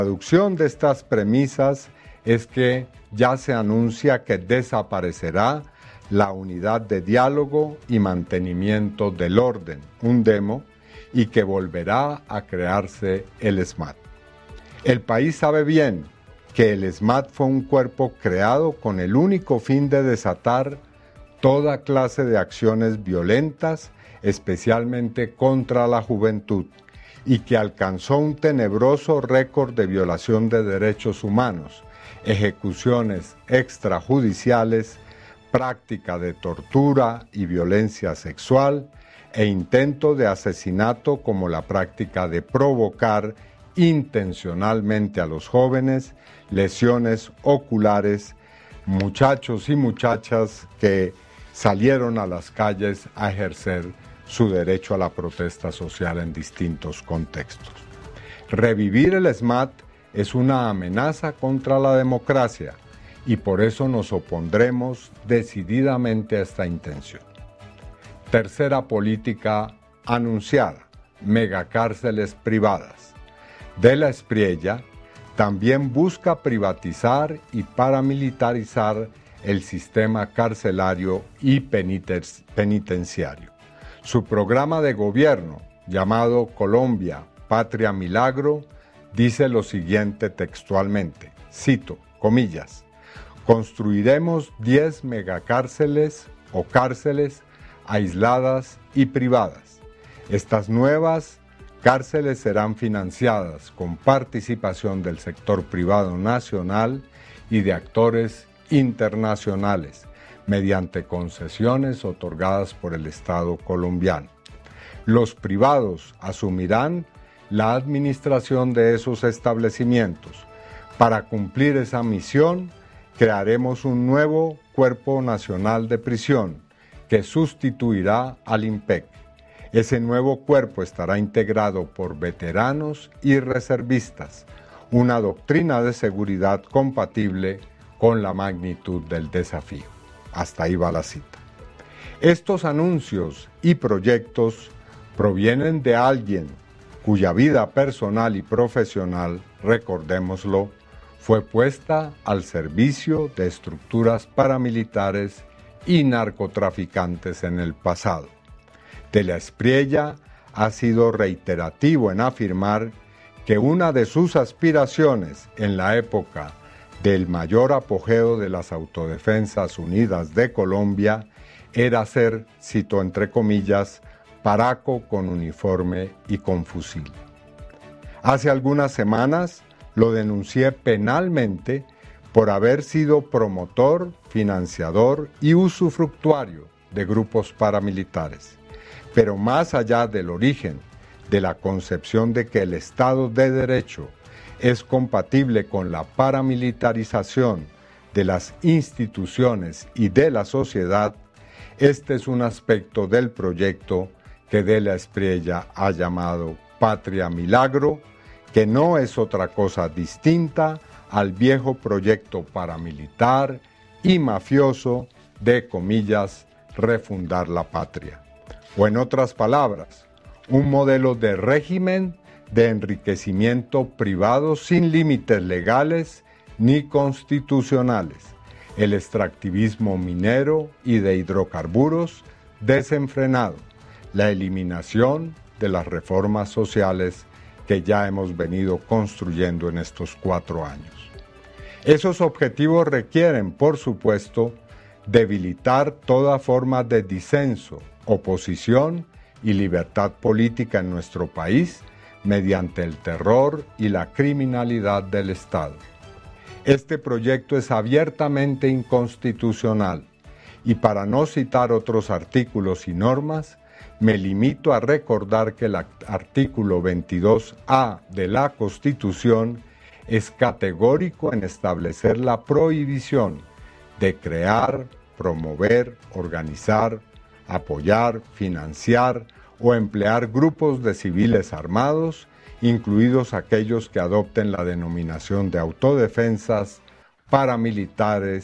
traducción de estas premisas es que ya se anuncia que desaparecerá la unidad de diálogo y mantenimiento del orden, UNDEMO, y que volverá a crearse el SMAT. El país sabe bien que el SMAT fue un cuerpo creado con el único fin de desatar toda clase de acciones violentas, especialmente contra la juventud, y que alcanzó un tenebroso récord de violación de derechos humanos, ejecuciones extrajudiciales, práctica de tortura y violencia sexual e intento de asesinato como la práctica de provocar intencionalmente a los jóvenes lesiones oculares, muchachos y muchachas que salieron a las calles a ejercer su derecho a la protesta social en distintos contextos. Revivir el SMAT es una amenaza contra la democracia y por eso nos opondremos decididamente a esta intención. Tercera política anunciada: megacárceles privadas. De la Espriella también busca privatizar y paramilitarizar el sistema carcelario y penitenciario. Su programa de gobierno, llamado Colombia, Patria Milagro, dice lo siguiente textualmente, cito, comillas, construiremos 10 megacárceles o cárceles aisladas y privadas. Estas nuevas cárceles serán financiadas con participación del sector privado nacional y de actores internacionales, mediante concesiones otorgadas por el Estado colombiano. Los privados asumirán la administración de esos establecimientos. Para cumplir esa misión, crearemos un nuevo Cuerpo Nacional de Prisión que sustituirá al IMPEC. Ese nuevo cuerpo estará integrado por veteranos y reservistas, una doctrina de seguridad compatible con la magnitud del desafío. Hasta ahí va la cita. Estos anuncios y proyectos provienen de alguien cuya vida personal y profesional, recordémoslo, fue puesta al servicio de estructuras paramilitares y narcotraficantes en el pasado. De la Espriella ha sido reiterativo en afirmar que una de sus aspiraciones en la época del mayor apogeo de las Autodefensas Unidas de Colombia era ser, cito entre comillas, paraco con uniforme y con fusil. Hace algunas semanas lo denuncié penalmente por haber sido promotor, financiador y usufructuario de grupos paramilitares. Pero más allá del origen de la concepción de que el Estado de Derecho es compatible con la paramilitarización de las instituciones y de la sociedad, este es un aspecto del proyecto que de la Espriella ha llamado Patria Milagro, que no es otra cosa distinta al viejo proyecto paramilitar y mafioso de, comillas, refundar la patria. O en otras palabras, un modelo de régimen de enriquecimiento privado sin límites legales ni constitucionales, el extractivismo minero y de hidrocarburos desenfrenado, la eliminación de las reformas sociales que ya hemos venido construyendo en estos 4 años. Esos objetivos requieren, por supuesto, debilitar toda forma de disenso, oposición y libertad política en nuestro país mediante el terror y la criminalidad del Estado. Este proyecto es abiertamente inconstitucional y para no citar otros artículos y normas, me limito a recordar que el artículo 22A de la Constitución es categórico en establecer la prohibición de crear, promover, organizar, apoyar, financiar o emplear grupos de civiles armados, incluidos aquellos que adopten la denominación de autodefensas, paramilitares,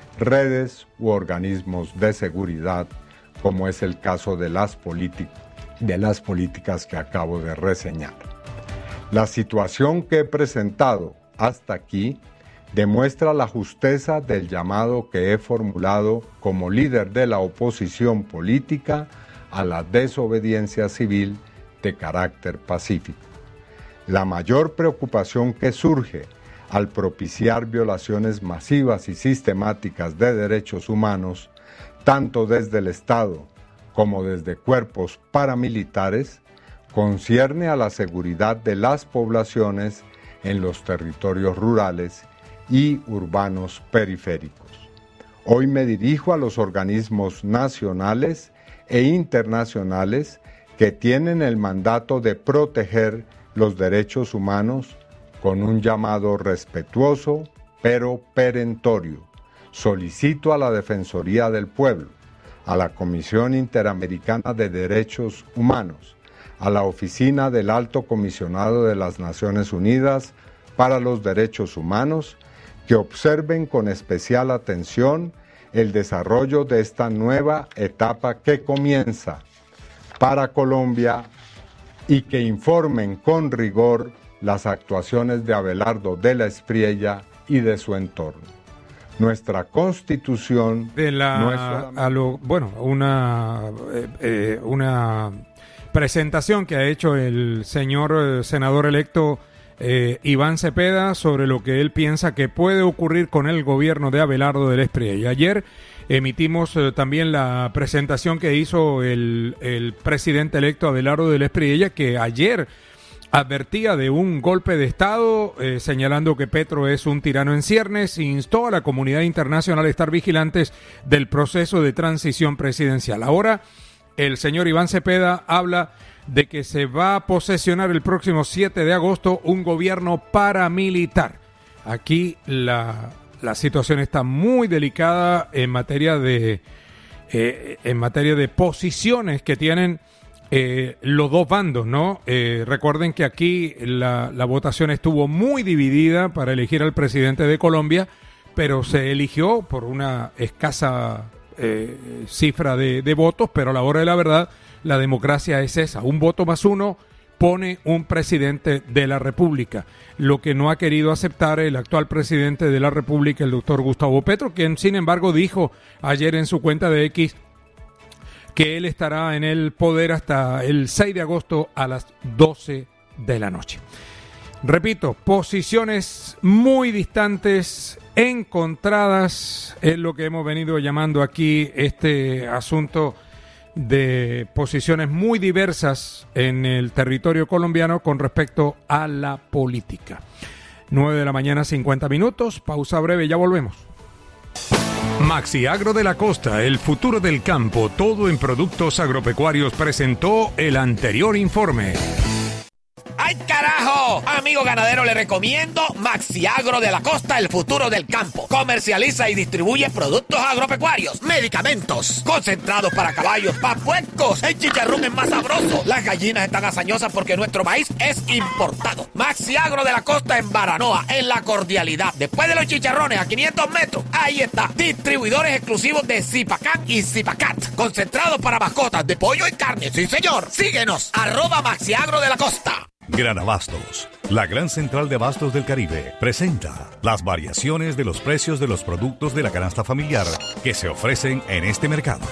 redes u organismos de seguridad, como es el caso de las políticas que acabo de reseñar. La situación que he presentado hasta aquí demuestra la justeza del llamado que he formulado como líder de la oposición política a la desobediencia civil de carácter pacífico. La mayor preocupación que surge al propiciar violaciones masivas y sistemáticas de derechos humanos, tanto desde el Estado como desde cuerpos paramilitares, concierne a la seguridad de las poblaciones en los territorios rurales y urbanos periféricos. Hoy me dirijo a los organismos nacionales e internacionales que tienen el mandato de proteger los derechos humanos con un llamado respetuoso pero perentorio. Solicito a la Defensoría del Pueblo, a la Comisión Interamericana de Derechos Humanos, a la Oficina del Alto Comisionado de las Naciones Unidas para los Derechos Humanos, que observen con especial atención el desarrollo de esta nueva etapa que comienza para Colombia y que informen con rigor las actuaciones de Abelardo de la Espriella y de su entorno. Nuestra Constitución una presentación que ha hecho el señor senador electo Iván Cepeda sobre lo que él piensa que puede ocurrir con el gobierno de Abelardo de la Espriella. Ayer emitimos también la presentación que hizo el presidente electo Abelardo de la Espriella, que ayer advertía de un golpe de Estado, señalando que Petro es un tirano en ciernes, e instó a la comunidad internacional a estar vigilantes del proceso de transición presidencial. Ahora, el señor Iván Cepeda habla de que se va a posesionar el próximo 7 de agosto un gobierno paramilitar. Aquí la situación está muy delicada en materia de posiciones que tienen los dos bandos, ¿no? Recuerden que aquí la votación estuvo muy dividida para elegir al presidente de Colombia, pero se eligió por una escasa cifra de votos, pero a la hora de la verdad, la democracia es esa: un voto más uno pone un presidente de la República. Lo que no ha querido aceptar el actual presidente de la República, el doctor Gustavo Petro, quien sin embargo dijo ayer en su cuenta de X que él estará en el poder hasta el 6 de agosto a las 12 de la noche. Repito, posiciones muy distantes, encontradas, es lo que hemos venido llamando aquí este asunto de posiciones muy diversas en el territorio colombiano con respecto a la política. 9 de la mañana, 50 minutos, pausa breve, ya volvemos. Maxiagro de la Costa, el futuro del campo, todo en productos agropecuarios, presentó el anterior informe. ¡Ay, carajo! Amigo ganadero, le recomiendo Maxiagro de la Costa, el futuro del campo. Comercializa y distribuye productos agropecuarios, medicamentos, concentrados para caballos, para puercos. El chicharrón es más sabroso. Las gallinas están hazañosas porque nuestro maíz es importado. Maxiagro de la Costa en Baranoa, en La Cordialidad. Después de los chicharrones, a 500 metros, ahí está. Distribuidores exclusivos de Zipacán y Zipacat. Concentrados para mascotas de pollo y carne. ¡Sí, señor! Síguenos, @Maxiagro de la Costa. Gran Abastos, la gran central de abastos del Caribe, presenta las variaciones de los precios de los productos de la canasta familiar que se ofrecen en este mercado.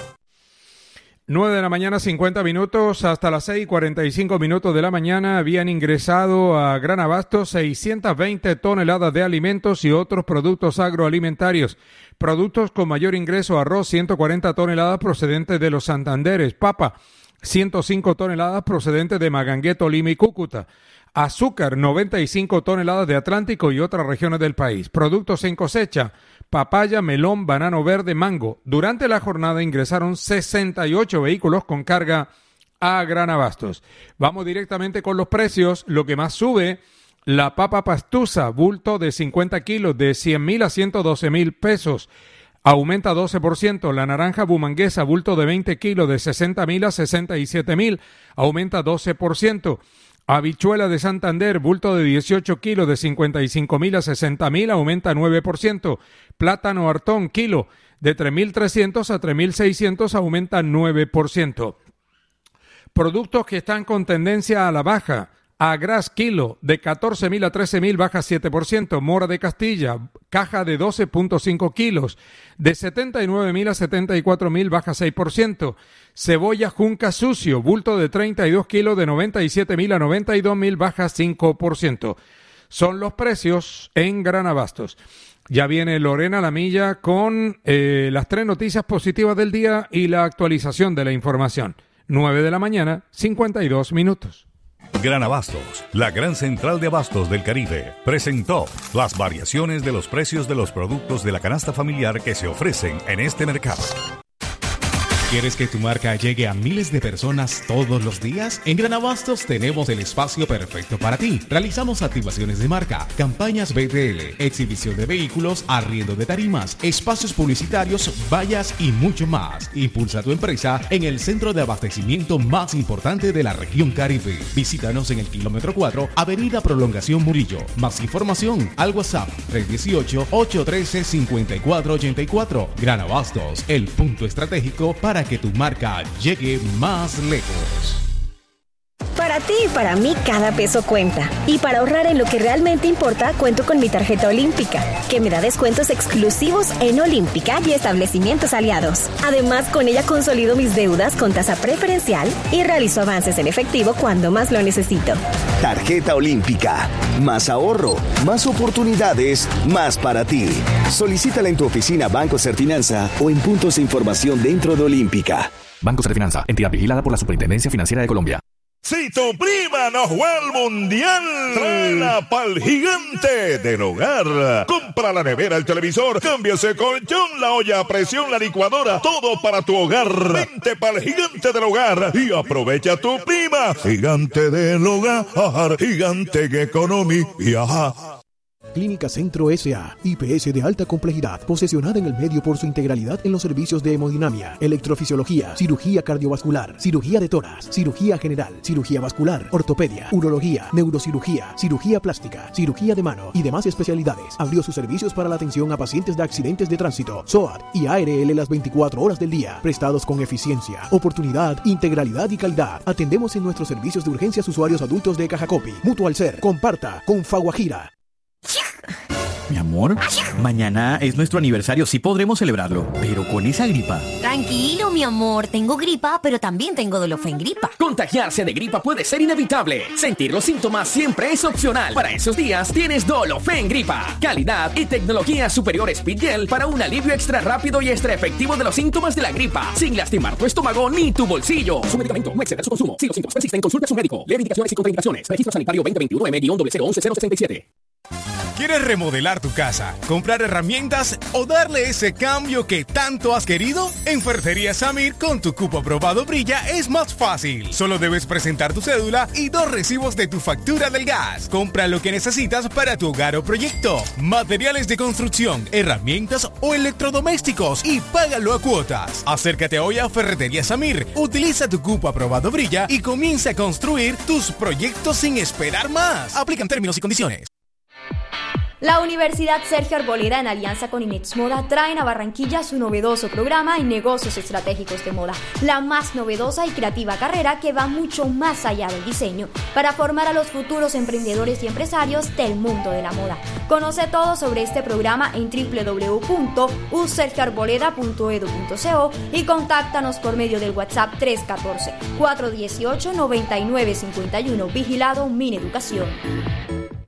9 de la mañana, 50 minutos, hasta las 6:45 minutos de la mañana habían ingresado a Gran Abastos 620 toneladas de alimentos y otros productos agroalimentarios. Productos con mayor ingreso: arroz, 140 toneladas procedentes de los Santanderes; papa, 105 toneladas procedentes de Magangué, Tolima y Cúcuta; azúcar, 95 toneladas de Atlántico y otras regiones del país; productos en cosecha, papaya, melón, banano verde, mango. Durante la jornada ingresaron 68 vehículos con carga a Gran Abastos. Vamos directamente con los precios. Lo que más sube: la papa pastusa, bulto de 50 kilos, de 100,000 a 112,000 pesos. Aumenta 12%. La naranja bumanguesa, bulto de 20 kilos, de 60,000 a 67,000, aumenta 12%. Habichuela de Santander, bulto de 18 kilos, de 55,000 a 60,000, aumenta 9%. Plátano Artón, kilo, de 3,300 a 3,600, aumenta 9%. Productos que están con tendencia a la baja: Agraz kilo de 14.000 a 13.000 baja 7%. Mora de Castilla, caja de 12.5 kilos de 79.000 a 74.000 baja 6%. Cebolla Junca Sucio, bulto de 32 kilos de 97.000 a 92.000 baja 5%. Son los precios en Gran Abastos. Ya viene Lorena Lamilla con las 3 noticias positivas del día y la actualización de la información. 9 de la mañana, 52 minutos. Gran Abastos, la gran central de abastos del Caribe, presentó las variaciones de los precios de los productos de la canasta familiar que se ofrecen en este mercado. ¿Quieres que tu marca llegue a miles de personas todos los días? En Gran Abastos tenemos el espacio perfecto para ti. Realizamos activaciones de marca, campañas BTL, exhibición de vehículos, arriendo de tarimas, espacios publicitarios, vallas y mucho más. Impulsa tu empresa en el centro de abastecimiento más importante de la región Caribe. Visítanos en el kilómetro 4, Avenida Prolongación Murillo. Más información al WhatsApp 318-813-5484. Gran Abastos, el punto estratégico para que tu marca llegue más lejos. Para ti y para mí cada peso cuenta. Y para ahorrar en lo que realmente importa, cuento con mi tarjeta Olímpica, que me da descuentos exclusivos en Olímpica y establecimientos aliados. Además, con ella consolido mis deudas con tasa preferencial y realizo avances en efectivo cuando más lo necesito. Tarjeta Olímpica. Más ahorro, más oportunidades, más para ti. Solicítala en tu oficina Banco Serfinanza o en puntos de información dentro de Olímpica. Banco Serfinanza, entidad vigilada por la Superintendencia Financiera de Colombia. Si tu prima no juega al mundial, tráela pa'l gigante del hogar. Compra la nevera, el televisor, cámbiase el colchón, la olla a presión, la licuadora, todo para tu hogar. Vente pa'l gigante del hogar y aprovecha a tu prima. Gigante del hogar, gigante en economía. Clínica Centro S.A., IPS de alta complejidad, posesionada en el medio por su integralidad en los servicios de hemodinamia, electrofisiología, cirugía cardiovascular, cirugía de tórax, cirugía general, cirugía vascular, ortopedia, urología, neurocirugía, cirugía plástica, cirugía de mano y demás especialidades. Abrió sus servicios para la atención a pacientes de accidentes de tránsito, SOAT y ARL las 24 horas del día, prestados con eficiencia, oportunidad, integralidad y calidad. Atendemos en nuestros servicios de urgencias usuarios adultos de Cajacopi, Mutual Ser, Comparta, Confaguajira. Mi amor, mañana es nuestro aniversario, sí podremos celebrarlo, pero con esa gripa. Tranquilo, mi amor, tengo gripa, pero también tengo Dolofen Gripa. Contagiarse de gripa puede ser inevitable. Sentir los síntomas siempre es opcional. Para esos días tienes Dolofen Gripa. Calidad y tecnología superior Speed Gel para un alivio extra rápido y extra efectivo de los síntomas de la gripa, sin lastimar tu estómago ni tu bolsillo. Su medicamento no excede su consumo. Si los síntomas persisten, consulte a su médico. Lee indicaciones y contraindicaciones. Registro sanitario 2021-M-011-067. ¿Quieres remodelar tu casa, comprar herramientas o darle ese cambio que tanto has querido? En Ferretería Samir, con tu cupo aprobado Brilla, es más fácil. Solo debes presentar tu cédula y 2 recibos de tu factura del gas. Compra lo que necesitas para tu hogar o proyecto. Materiales de construcción, herramientas o electrodomésticos y págalo a cuotas. Acércate hoy a Ferretería Samir. Utiliza tu cupo aprobado Brilla y comienza a construir tus proyectos sin esperar más. Aplican términos y condiciones. La Universidad Sergio Arboleda, en alianza con Inex Moda, traen a Barranquilla su novedoso programa en negocios estratégicos de moda, la más novedosa y creativa carrera que va mucho más allá del diseño, para formar a los futuros emprendedores y empresarios del mundo de la moda. Conoce todo sobre este programa en www.usergioarboleda.edu.co y contáctanos por medio del WhatsApp 314-418-9951, vigilado Mineducación.